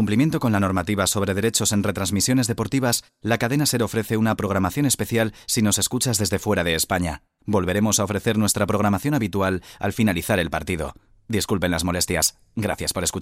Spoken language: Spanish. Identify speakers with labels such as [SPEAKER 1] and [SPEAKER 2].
[SPEAKER 1] cumplimiento con la normativa sobre derechos en retransmisiones deportivas, la cadena SER ofrece una programación especial si nos escuchas desde fuera de España. Volveremos a ofrecer nuestra programación habitual al finalizar el partido. Disculpen las molestias. Gracias por escuchar.